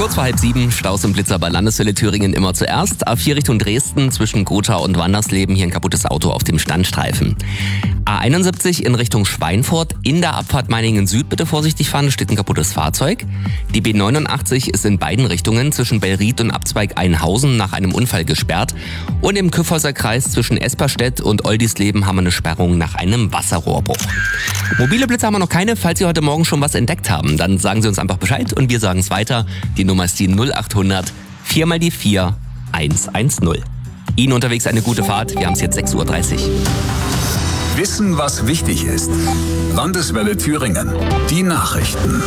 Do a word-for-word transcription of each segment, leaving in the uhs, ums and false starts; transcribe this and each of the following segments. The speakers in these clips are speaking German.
Kurz vor halb sieben, Staus und Blitzer bei Landeswelle Thüringen immer zuerst. A vier Richtung Dresden zwischen Gotha und Wandersleben, hier ein kaputtes Auto auf dem Standstreifen. A einundsiebzig in Richtung Schweinfurt, in der Abfahrt Meiningen Süd bitte vorsichtig fahren, da steht ein kaputtes Fahrzeug. Die B neunundachtzig ist in beiden Richtungen zwischen Bellried und Abzweig Einhausen nach einem Unfall gesperrt. Und im Kyffhäuser Kreis zwischen Esperstedt und Oldisleben haben wir eine Sperrung nach einem Wasserrohrbruch. Mobile Blitzer haben wir noch keine. Falls Sie heute Morgen schon was entdeckt haben, dann sagen Sie uns einfach Bescheid und wir sagen es weiter. Die Nummer ist die null acht hundert vier mal die vier eins eins null. Ihnen unterwegs eine gute Fahrt. Wir haben es jetzt sechs Uhr dreißig. Wissen, was wichtig ist. Landeswelle Thüringen. Die Nachrichten.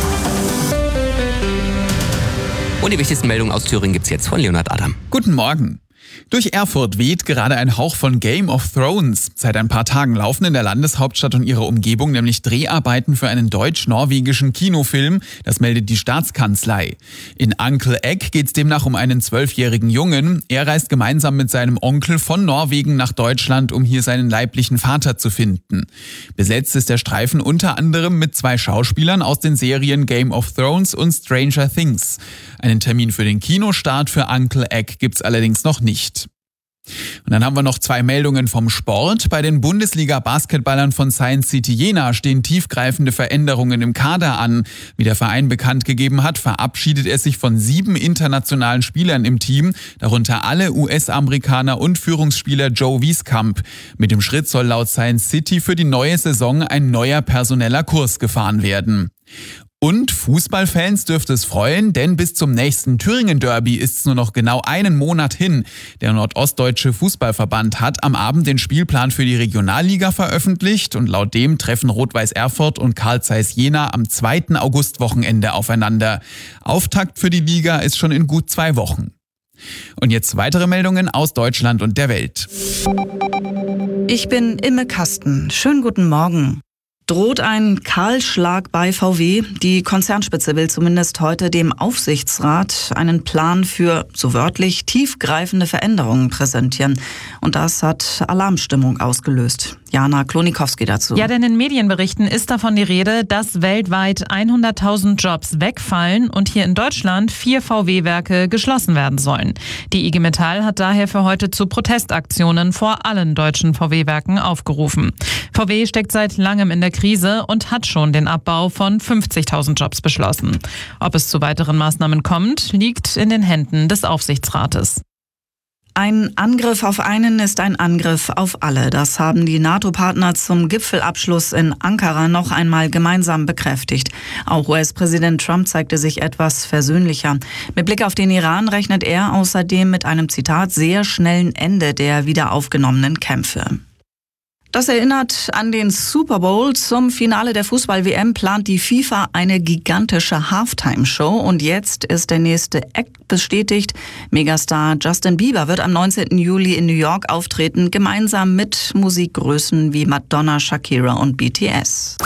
Und die wichtigsten Meldungen aus Thüringen gibt's jetzt von Leonhard Adam. Guten Morgen. Durch Erfurt weht gerade ein Hauch von Game of Thrones. Seit ein paar Tagen laufen in der Landeshauptstadt und ihrer Umgebung nämlich Dreharbeiten für einen deutsch-norwegischen Kinofilm. Das meldet die Staatskanzlei. In Uncle Egg geht es demnach um einen zwölfjährigen Jungen. Er reist gemeinsam mit seinem Onkel von Norwegen nach Deutschland, um hier seinen leiblichen Vater zu finden. Besetzt ist der Streifen unter anderem mit zwei Schauspielern aus den Serien Game of Thrones und Stranger Things. Einen Termin für den Kinostart für Uncle Egg gibt's allerdings noch nicht. Und dann haben wir noch zwei Meldungen vom Sport. Bei den Bundesliga-Basketballern von Science City Jena stehen tiefgreifende Veränderungen im Kader an. Wie der Verein bekannt gegeben hat, verabschiedet er sich von sieben internationalen Spielern im Team, darunter alle U S-Amerikaner und Führungsspieler Joe Wieskamp. Mit dem Schritt soll laut Science City für die neue Saison ein neuer personeller Kurs gefahren werden. Und Fußballfans dürfte es freuen, denn bis zum nächsten Thüringen-Derby ist es nur noch genau einen Monat hin. Der Nordostdeutsche Fußballverband hat am Abend den Spielplan für die Regionalliga veröffentlicht und laut dem treffen Rot-Weiß Erfurt und Carl Zeiss Jena am zweiten Augustwochenende aufeinander. Auftakt für die Liga ist schon in gut zwei Wochen. Und jetzt weitere Meldungen aus Deutschland und der Welt. Ich bin Imme Kasten. Schönen guten Morgen. Droht ein Kahlschlag bei V W? Die Konzernspitze will zumindest heute dem Aufsichtsrat einen Plan für, so wörtlich, tiefgreifende Veränderungen präsentieren. Und das hat Alarmstimmung ausgelöst. Jana Klonikowski dazu. Ja, denn in Medienberichten ist davon die Rede, dass weltweit hunderttausend Jobs wegfallen und hier in Deutschland vier V W-Werke geschlossen werden sollen. Die I G Metall hat daher für heute zu Protestaktionen vor allen deutschen V W-Werken aufgerufen. V W steckt seit langem in der Krise und hat schon den Abbau von fünfzigtausend Jobs beschlossen. Ob es zu weiteren Maßnahmen kommt, liegt in den Händen des Aufsichtsrates. Ein Angriff auf einen ist ein Angriff auf alle. Das haben die NATO-Partner zum Gipfelabschluss in Ankara noch einmal gemeinsam bekräftigt. Auch U S-Präsident Trump zeigte sich etwas versöhnlicher. Mit Blick auf den Iran rechnet er außerdem mit einem, Zitat, sehr schnellen Ende der wiederaufgenommenen Kämpfe. Das erinnert an den Super Bowl. Zum Finale der Fußball-W M plant die FIFA eine gigantische Halftime-Show. Und jetzt ist der nächste Act bestätigt. Megastar Justin Bieber wird am neunzehnten Juli in New York auftreten, gemeinsam mit Musikgrößen wie Madonna, Shakira und B T S.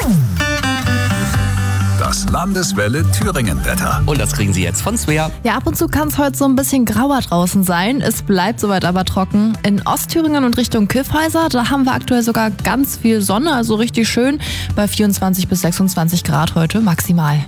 Das Landeswelle Thüringen-Wetter. Und das kriegen Sie jetzt von Svea. Ja, ab und zu kann es heute so ein bisschen grauer draußen sein. Es bleibt soweit aber trocken. In Ostthüringen und Richtung Kyffhäuser, da haben wir aktuell sogar ganz viel Sonne, also richtig schön. Bei vierundzwanzig bis sechsundzwanzig Grad heute maximal.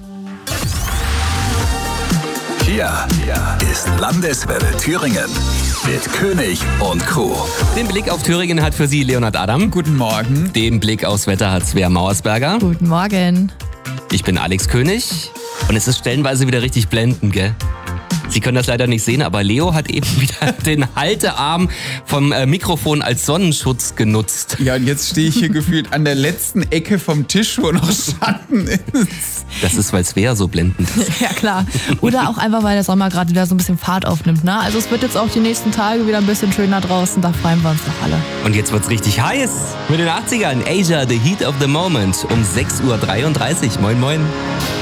Hier ist Landeswelle Thüringen mit König und Crew. Den Blick auf Thüringen hat für Sie Leonhard Adam. Guten Morgen. Den Blick aufs Wetter hat Svea Mauersberger. Guten Morgen. Ich bin Alex König und es ist stellenweise wieder richtig blendend, gell? Sie können das leider nicht sehen, aber Leo hat eben wieder den Haltearm vom äh, Mikrofon als Sonnenschutz genutzt. Ja, und jetzt stehe ich hier gefühlt an der letzten Ecke vom Tisch, wo noch Schatten ist. Das ist, weil Svea so blendend ist. Ja, klar. Oder auch einfach, weil der Sommer gerade wieder so ein bisschen Fahrt aufnimmt, ne? Also es wird jetzt auch die nächsten Tage wieder ein bisschen schöner draußen, da freuen wir uns doch alle. Und jetzt wird's richtig heiß. Mit den achtzigern, Asia, the heat of the moment, um sechs Uhr dreiunddreißig. Moin, moin.